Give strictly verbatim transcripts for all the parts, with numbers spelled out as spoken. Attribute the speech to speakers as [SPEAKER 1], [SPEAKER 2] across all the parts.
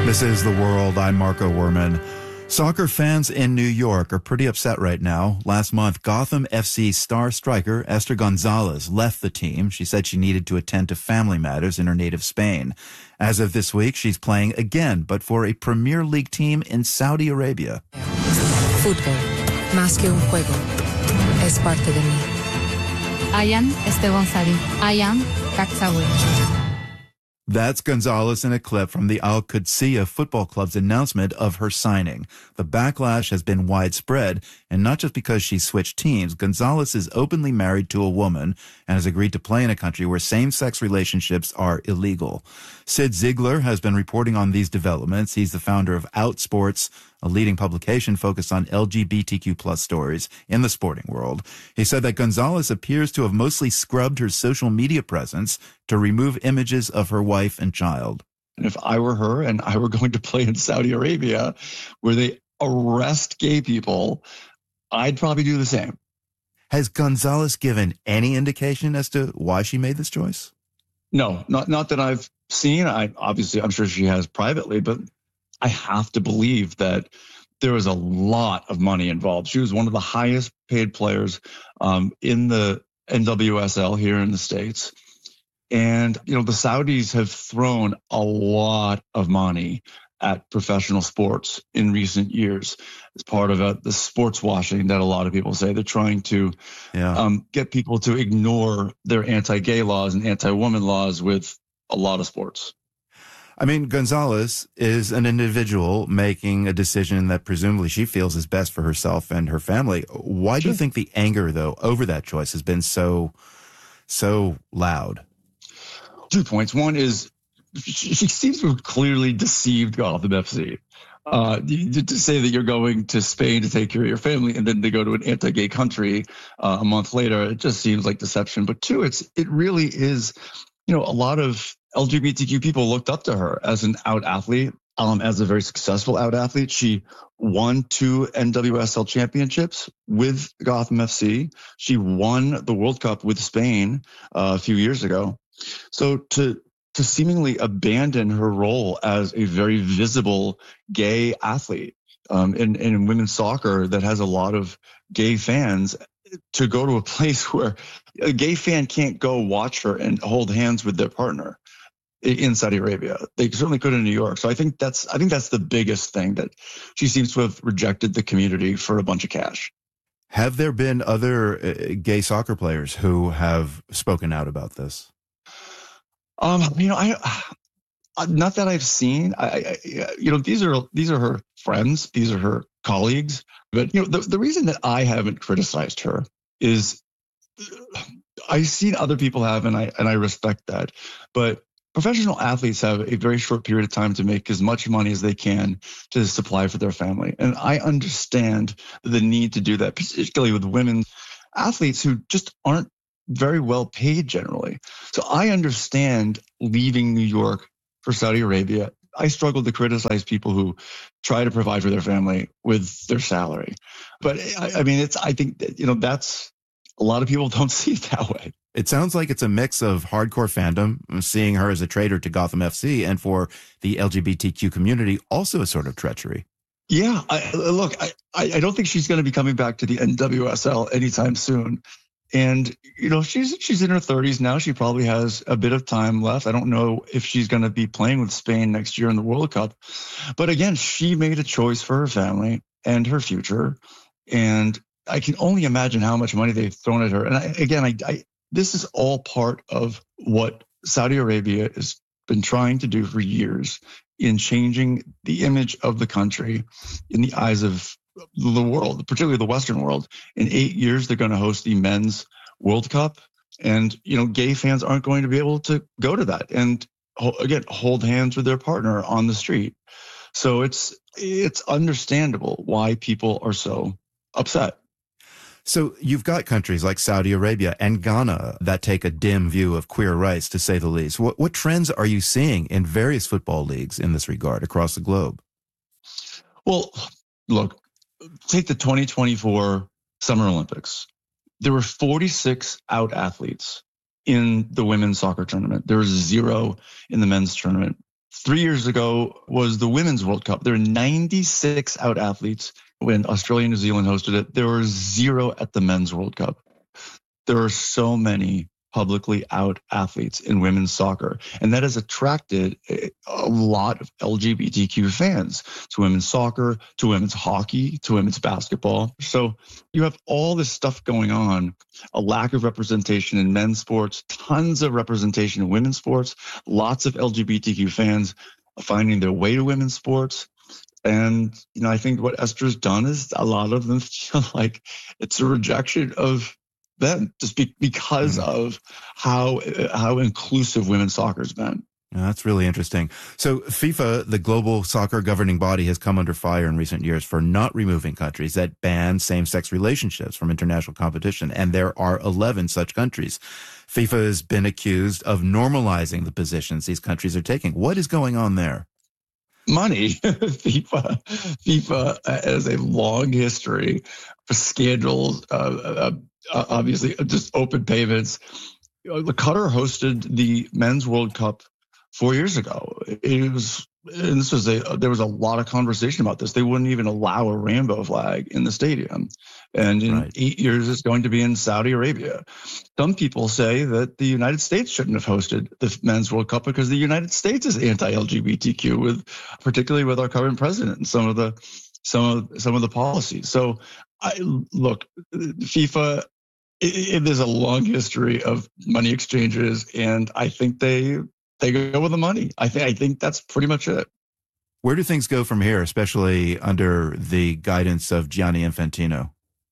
[SPEAKER 1] This is The World. I'm Marco Werman. Soccer fans in New York are pretty upset right now. Last month, Gotham F C star striker Esther Gonzalez left the team. She said she needed to attend to family matters in her native Spain. As of this week, she's playing again, but for a Premier League team in Saudi Arabia.
[SPEAKER 2] Fútbol, más que un juego, es parte de mí.
[SPEAKER 3] I am Esther Gonzalez. I am Kaksawi.
[SPEAKER 1] That's Gonzalez in a clip from the Al Qudsiya Football Club's announcement of her signing. The backlash has been widespread, and not just because she switched teams. Gonzalez is openly married to a woman and has agreed to play in a country where same-sex relationships are illegal. Sid Ziegler has been reporting on these developments. He's the founder of Outsports, a leading publication focused on L G B T Q plus stories in the sporting world. He said that Gonzalez appears to have mostly scrubbed her social media presence to remove images of her wife and child.
[SPEAKER 4] And if I were her and I were going to play in Saudi Arabia where they arrest gay people, I'd probably do the same.
[SPEAKER 1] Has Gonzalez given any indication as to why she made this choice?
[SPEAKER 4] No, not not that I've seen. I obviously, I'm sure she has privately, but I have to believe that there was a lot of money involved. She was one of the highest paid players um, in the N W S L here in the States. And, you know, the Saudis have thrown a lot of money at professional sports in recent years as part of a, the sports washing that a lot of people say. They're trying to yeah. um, get people to ignore their anti-gay laws and anti-woman laws with a lot of sports.
[SPEAKER 1] I mean, Gonzalez is an individual making a decision that presumably she feels is best for herself and her family. Why sure. do you think the anger, though, over that choice has been so, so loud?
[SPEAKER 4] Two points. One is she, she seems to have clearly deceived Gotham F C. Uh, to say that you're going to Spain to take care of your family and then to go to an anti-gay country uh, a month later, it just seems like deception. But two, it's it really is, you know, a lot of L G B T Q people looked up to her as an out athlete, um, as a very successful out athlete. She won two N W S L championships with Gotham F C. She won the World Cup with Spain uh, a few years ago. So to to seemingly abandon her role as a very visible gay athlete um, in, in women's soccer that has a lot of gay fans, to go to a place where a gay fan can't go watch her and hold hands with their partner in Saudi Arabia. They certainly could in New York. So I think that's I think that's the biggest thing, that she seems to have rejected the community for a bunch of cash.
[SPEAKER 1] Have there been other uh, gay soccer players who have spoken out about this?
[SPEAKER 4] Um, you know, I not that I've seen. I, I, you know, these are these are her friends, these are her colleagues. But you know, the the reason that I haven't criticized her is I've seen other people have, and I and I respect that. But professional athletes have a very short period of time to make as much money as they can to supply for their family, and I understand the need to do that, particularly with women athletes who just aren't very well paid generally. So I understand leaving New York for Saudi Arabia. I struggle to criticize people who try to provide for their family with their salary. But I, I mean, it's, I think that, you know, that's, a lot of people don't see it that way.
[SPEAKER 1] It sounds like it's a mix of hardcore fandom, seeing her as a traitor to Gotham F C, and for the L G B T Q community, also a sort of treachery.
[SPEAKER 4] Yeah, I, look, I, I don't think she's going to be coming back to the N W S L anytime soon. And, you know, she's she's in her thirties now. She probably has a bit of time left. I don't know if she's going to be playing with Spain next year in the World Cup. But again, she made a choice for her family and her future. And I can only imagine how much money they've thrown at her. And I, again, I, I this is all part of what Saudi Arabia has been trying to do for years in changing the image of the country in the eyes of the world, particularly the Western world. In eight years, they're going to host the men's World Cup. And, you know, gay fans aren't going to be able to go to that and, again, hold hands with their partner on the street. So it's it's understandable why people are so upset.
[SPEAKER 1] So you've got countries like Saudi Arabia and Ghana that take a dim view of queer rights, to say the least. What, what trends are you seeing in various football leagues in this regard across the globe?
[SPEAKER 4] Well, look, take the twenty twenty-four Summer Olympics. There were forty-six out athletes in the women's soccer tournament. There was zero in the men's tournament three years ago was the Women's World Cup. There were ninety-six out athletes when Australia and New Zealand hosted it. There were zero at the Men's World Cup. There are so many publicly out athletes in women's soccer. And that has attracted a lot of L G B T Q fans to women's soccer, to women's hockey, to women's basketball. So you have all this stuff going on, a lack of representation in men's sports, tons of representation in women's sports, lots of L G B T Q fans finding their way to women's sports. And, you know, I think what Esther's done is a lot of them feel like it's a rejection of them just be, because mm-hmm. of how how inclusive women's soccer has been.
[SPEAKER 1] Yeah, that's really interesting. So FIFA, the global soccer governing body, has come under fire in recent years for not removing countries that ban same-sex relationships from international competition. And there are eleven such countries. FIFA has been accused of normalizing the positions these countries are taking. What is going on there?
[SPEAKER 4] Money. FIFA, FIFA has a long history of scandals, uh, uh, uh, obviously just open payments. You know, Qatar hosted the Men's World Cup four years ago. It was, and this was a, there was a lot of conversation about this. They wouldn't even allow a rainbow flag in the stadium. And in right. eight years, it's going to be in Saudi Arabia. Some people say that the United States shouldn't have hosted the Men's World Cup because the United States is anti-L G B T Q, with particularly with our current president and some of the some of some of the policies. So, I look, FIFA. It, it, there's a long history of money exchanges, and I think they they go with the money. I think I think that's pretty much it.
[SPEAKER 1] Where do things go from here, especially under the guidance of Gianni Infantino?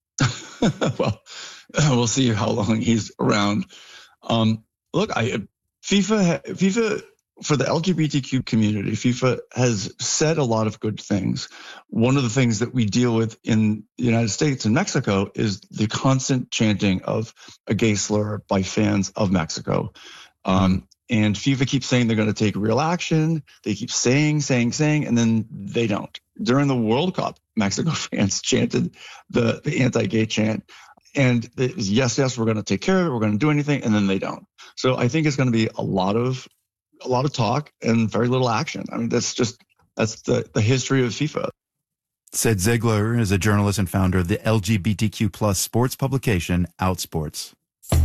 [SPEAKER 4] Well, we'll see how long he's around. Um, look, I FIFA FIFA for the L G B T Q community, FIFA has said a lot of good things. One of the things that we deal with in the United States and Mexico is the constant chanting of a gay slur by fans of Mexico. Um, and FIFA keeps saying they're going to take real action. They keep saying, saying, saying, and then they don't. During the World Cup, Mexico fans chanted the, the anti-gay chant. And it was, yes, yes, we're going to take care of it. We're going to do anything. And then they don't. So I think it's going to be a lot of a lot of talk and very little action. I mean, that's just, that's the, the history of FIFA.
[SPEAKER 1] Sid Ziegler is a journalist and founder of the L G B T Q plus sports publication Outsports.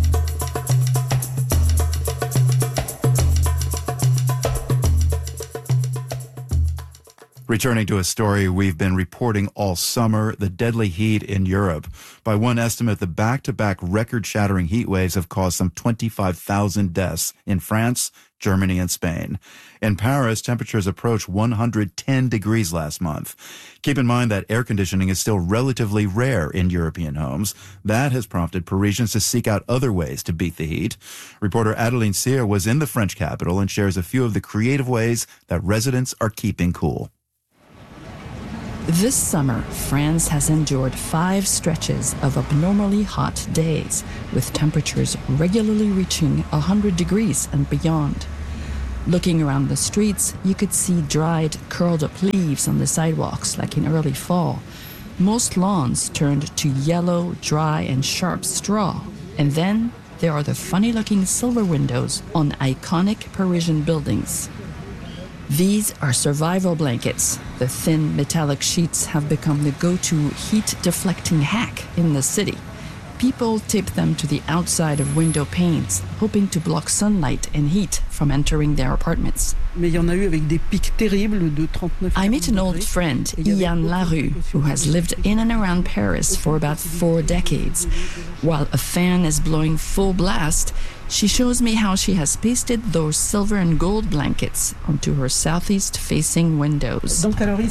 [SPEAKER 1] Returning to a story we've been reporting all summer, the deadly heat in Europe. By one estimate, the back-to-back record-shattering heat waves have caused some twenty-five thousand deaths in France, Germany, and Spain. In Paris, temperatures approached one hundred ten degrees last month. Keep in mind that air conditioning is still relatively rare in European homes. That has prompted Parisians to seek out other ways to beat the heat. Reporter Adeline Cyr was in the French capital and shares a few of the creative ways that residents are keeping cool.
[SPEAKER 5] This summer, France has endured five stretches of abnormally hot days, with temperatures regularly reaching one hundred degrees and beyond. Looking around the streets, you could see dried, curled-up leaves on the sidewalks like in early fall. Most lawns turned to yellow, dry, and sharp straw. And then there are the funny-looking silver windows on iconic Parisian buildings. These are survival blankets. The thin metallic sheets have become the go-to heat-deflecting hack in the city. People tape them to the outside of window panes, hoping to block sunlight and heat from entering their apartments. I met an old friend, Ian Larue, who has lived in and around Paris for about four decades. While a fan is blowing full blast, she shows me how she has pasted those silver and gold blankets onto her southeast-facing windows. So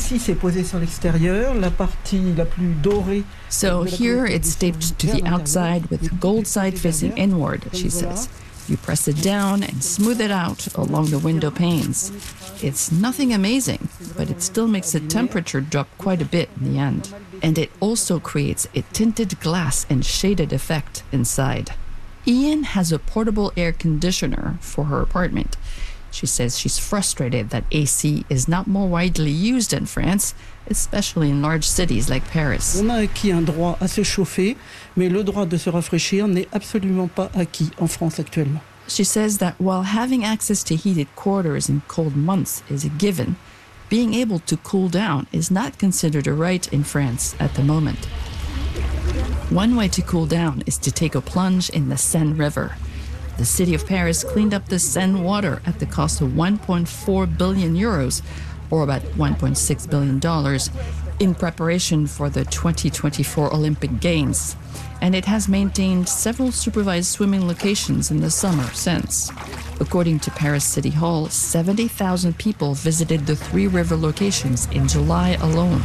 [SPEAKER 5] here it's taped to the outside with gold side facing inward, she says. You press it down and smooth it out along the window panes. It's nothing amazing, but it still makes the temperature drop quite a bit in the end. And it also creates a tinted glass and shaded effect inside. Ian has a portable air conditioner for her apartment. She says she's frustrated that A C is not more widely used in France, especially in large cities like Paris.
[SPEAKER 6] On a acquis un droit à se chauffer, mais le droit de se rafraîchir n'est absolument pas acquis en France actuellement.
[SPEAKER 5] She says that while having access to heated quarters in cold months is a given, being able to cool down is not considered a right in France at the moment. One way to cool down is to take a plunge in the Seine River. The city of Paris cleaned up the Seine water at the cost of one point four billion euros, or about one point six billion dollars, in preparation for the twenty twenty-four Olympic Games. And it has maintained several supervised swimming locations in the summer since. According to Paris City Hall, seventy thousand people visited the three river locations in July alone.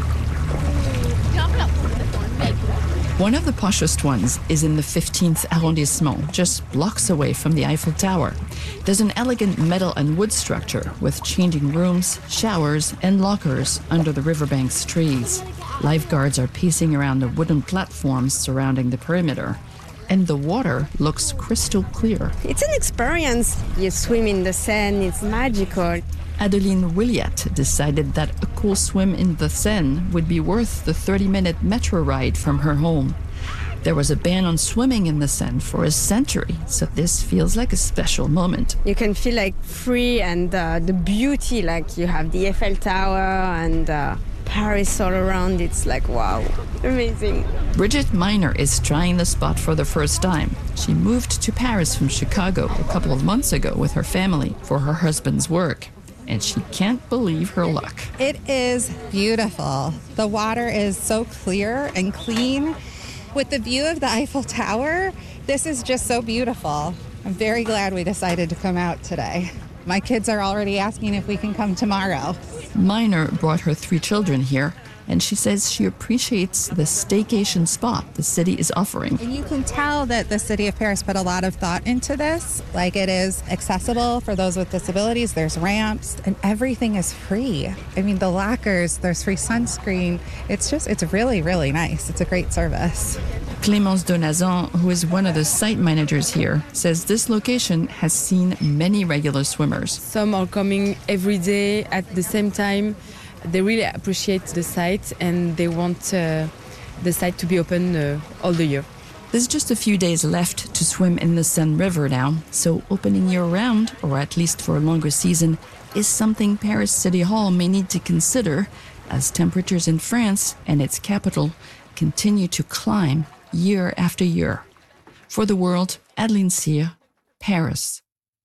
[SPEAKER 5] One of the poshest ones is in the fifteenth arrondissement, just blocks away from the Eiffel Tower. There's an elegant metal and wood structure with changing rooms, showers, and lockers under the riverbank's trees. Lifeguards are pacing around the wooden platforms surrounding the perimeter, and the water looks crystal clear.
[SPEAKER 6] It's an experience. You swim in the Seine, it's magical.
[SPEAKER 5] Adeline Williat decided that a cool swim in the Seine would be worth the thirty-minute metro ride from her home. There was a ban on swimming in the Seine for a century, so this feels like a special moment.
[SPEAKER 6] You can feel like free and uh, the beauty, like you have the Eiffel Tower and uh, Paris all around. It's like, wow, amazing.
[SPEAKER 5] Brigitte Miner is trying the spot for the first time. She moved to Paris from Chicago a couple of months ago with her family for her husband's work. And she can't believe her luck.
[SPEAKER 7] It is beautiful. The water is so clear and clean. With the view of the Eiffel Tower, this is just so beautiful. I'm very glad we decided to come out today. My kids are already asking if we can come tomorrow.
[SPEAKER 5] Miner brought her three children here, and she says she appreciates the staycation spot the city is offering.
[SPEAKER 7] And you can tell that the city of Paris put a lot of thought into this. Like, it is accessible for those with disabilities. There's ramps, and everything is free. I mean, the lockers, there's free sunscreen. It's just, it's really, really nice. It's a great service.
[SPEAKER 5] Clémence Donazan, who is one of the site managers here, says this location has seen many regular swimmers.
[SPEAKER 8] Some are coming every day at the same time. They really appreciate the site and they want uh, the site to be open uh, all the year.
[SPEAKER 5] There's just a few days left to swim in the Seine River now, so opening year-round, or at least for a longer season, is something Paris City Hall may need to consider as temperatures in France and its capital continue to climb year after year. For the World, Adeline Cyr, Paris.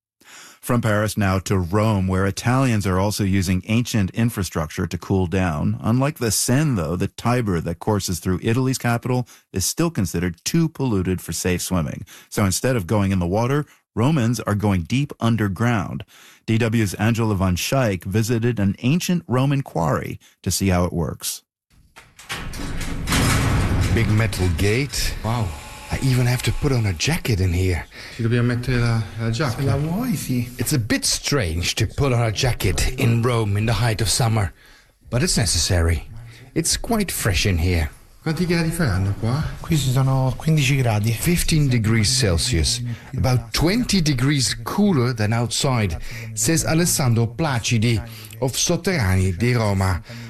[SPEAKER 1] From Paris now to Rome, where Italians are also using ancient infrastructure to cool down. Unlike the Seine, though, the Tiber that courses through Italy's capital is still considered too polluted for safe swimming. So instead of going in the water, Romans are going deep underground. D W's Angela von Schaik visited an ancient Roman quarry to see how it works.
[SPEAKER 9] Big metal gate. Wow. I even have to put on a jacket in here.
[SPEAKER 10] Ci dobbiamo mettere la, la giacca.
[SPEAKER 9] Se la vuoi, sì. It's a bit strange to put on a jacket in Rome in the height of summer, but it's necessary. It's quite fresh in here.
[SPEAKER 10] Quanti gradi faranno qua?
[SPEAKER 9] Qui ci sono quindici gradi. fifteen degrees Celsius. About twenty degrees cooler than outside, says Alessandro Placidi of Sotterranei di Roma.